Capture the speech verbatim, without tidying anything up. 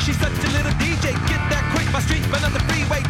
She's such a little D J, get that quick, my street, but on the freeway.